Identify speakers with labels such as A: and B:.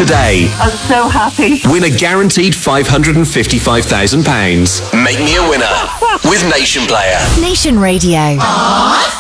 A: today.
B: I'm so happy.
A: Win a guaranteed £555,000. Make me a winner with Nation Player.
C: Nation Radio.